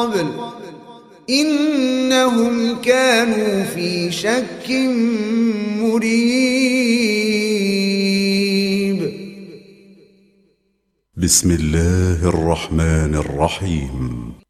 إنهم كانوا في شك مريب. بسم الله الرحمن الرحيم.